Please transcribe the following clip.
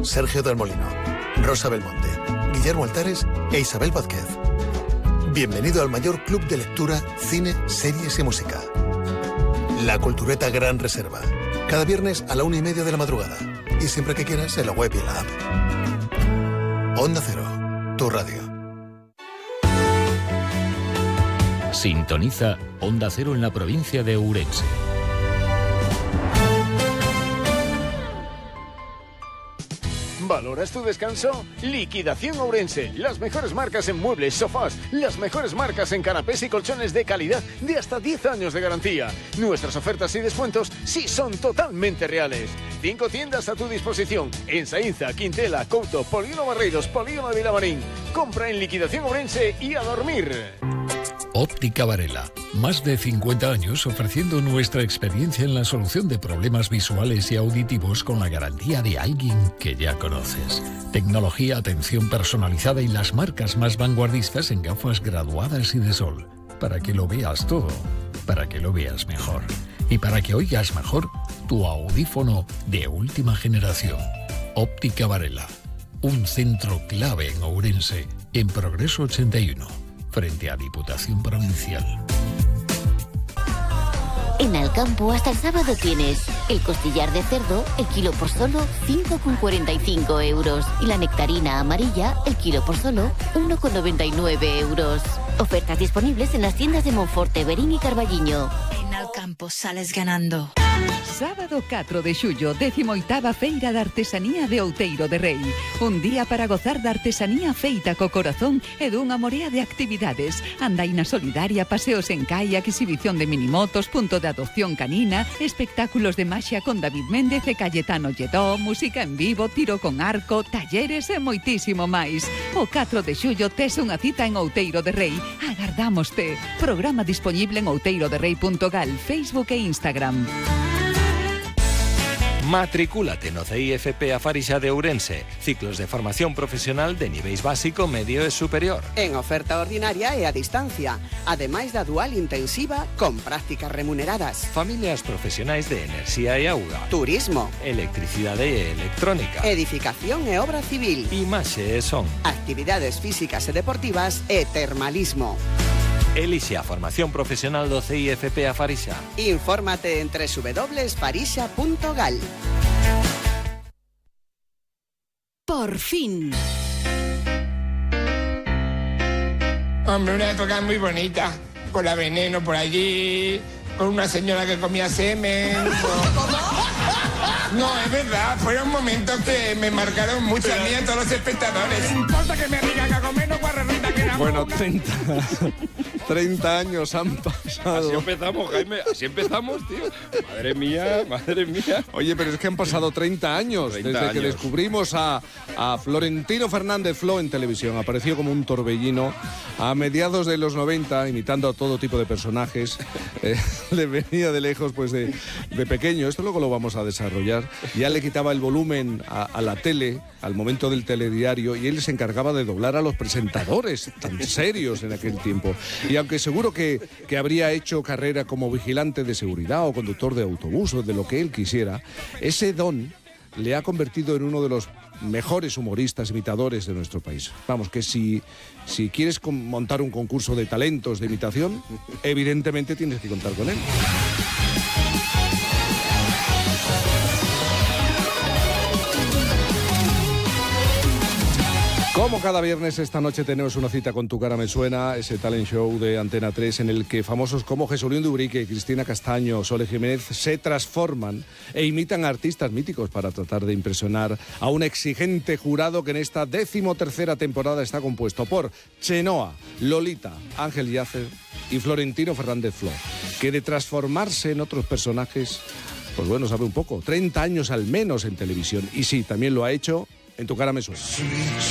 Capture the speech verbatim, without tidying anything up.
Sergio del Molino, Rosa Belmonte, Guillermo Altares e Isabel Vázquez. Bienvenido al mayor club de lectura, cine, series y música. La Cultureta Gran Reserva. Cada viernes a la una y media de la madrugada. Y siempre que quieras en la web y en la app. Onda Cero, tu radio. Sintoniza Onda Cero en la provincia de Ourense. ¿Valoras tu descanso? Liquidación Ourense. Las mejores marcas en muebles, sofás, las mejores marcas en canapés y colchones de calidad de hasta diez años de garantía. Nuestras ofertas y descuentos sí son totalmente reales. Cinco tiendas a tu disposición en Saínza, Quintela, Couto, Polígono Barreiros, Polígono de Vilamarín. Compra en Liquidación Ourense y a dormir. Óptica Varela. Más de cincuenta años ofreciendo nuestra experiencia en la solución de problemas visuales y auditivos con la garantía de alguien que ya conoces. Tecnología, atención personalizada y las marcas más vanguardistas en gafas graduadas y de sol. Para que lo veas todo, para que lo veas mejor. Y para que oigas mejor tu audífono de última generación. Óptica Varela. Un centro clave en Ourense, en Progreso ochenta y uno. Frente a Diputación Provincial. En Alcampo hasta el sábado tienes el costillar de cerdo, el kilo por solo cinco con cuarenta y cinco euros. Y la nectarina amarilla, el kilo por solo uno con noventa y nueve euros. Ofertas disponibles en las tiendas de Monforte, Berín y Carballiño. En Alcampo sales ganando. Sábado catro de xullo, décimo oitava Feira de Artesanía de Outeiro de Rei. Un día para gozar da artesanía feita co corazón e dunha morea de actividades. Andaina solidaria, paseos en kayak, exhibición de minimotos, punto de adopción canina, espectáculos de maxia con David Méndez e Cayetano Lledó, música en vivo, tiro con arco, talleres e moitísimo máis. O catro de xullo tes unha cita en Outeiro de Rei. Agardámoste. Programa disponible en outeiroderrei punto gal, Facebook e Instagram. Matricúlate no C I F P A Farixa de Ourense. Ciclos de formación profesional de niveis básico, medio e superior. En oferta ordinaria e a distancia, ademais da dual intensiva con prácticas remuneradas. Familias profesionais de enerxía e auga. Turismo. Electricidade e electrónica. Edificación e obra civil. Imaxe e son. Actividades físicas e deportivas e termalismo. Elixe a formación profesional do C I F P A Farixa. Infórmate en doble u doble u doble u punto farixa punto gal. Por fin. Hombre, una época muy bonita, con la Veneno por allí, con una señora que comía semen. No, es verdad, fueron momentos que me marcaron mucho a mí y a todos los espectadores. No importa que me digan que a comer no guarrerita que la Bueno, treinta, treinta años han pasado. Así empezamos, Jaime, así empezamos, tío. Madre mía, madre mía. Oye, pero es que han pasado treinta años treinta desde años. que descubrimos a, a Florentino Fernández Flo en televisión. Apareció como un torbellino a mediados de los noventa, imitando a todo tipo de personajes. Eh, le venía de lejos, pues de, de pequeño. Esto luego lo vamos a desarrollar. Ya le quitaba el volumen a, a la tele, al momento del telediario, y él se encargaba de doblar a los presentadores tan serios en aquel tiempo. Y aunque seguro que, que habría hecho carrera como vigilante de seguridad o conductor de autobús o de lo que él quisiera, ese don le ha convertido en uno de los mejores humoristas, imitadores de nuestro país. Vamos, que si, si quieres montar un concurso de talentos de imitación, evidentemente tienes que contar con él. Como cada viernes, esta noche tenemos una cita con Tu Cara Me Suena, ese talent show de Antena tres en el que famosos como Jesulín de Ubrique, Cristina Castaño, Sole Jiménez se transforman e imitan a artistas míticos para tratar de impresionar a un exigente jurado que en esta decimotercera temporada está compuesto por Chenoa, Lolita, Ángel Yacer y Florentino Fernández Flo, que de transformarse en otros personajes, pues bueno, sabe un poco, treinta años al menos en televisión. Y sí, también lo ha hecho en Tu Cara Me Suena.